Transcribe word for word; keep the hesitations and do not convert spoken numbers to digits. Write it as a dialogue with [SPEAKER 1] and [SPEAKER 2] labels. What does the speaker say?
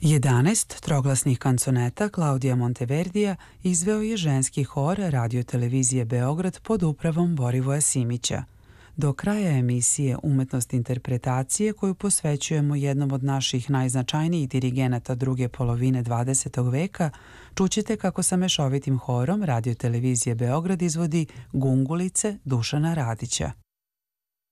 [SPEAKER 1] jedanaest troglasnih kanconeta Klaudija Monteverdija izveo je ženski hor Radio-televizije Beograd pod upravom Borivoja Simića. Do kraja emisije Umetnost interpretacije, koju posvećujemo jednom od naših najznačajnijih dirigenata druge polovine dvadesetog veka, čućete kako sa mešovitim horom Radio-televizije Beograd izvodi Gungulice Dušana Radića.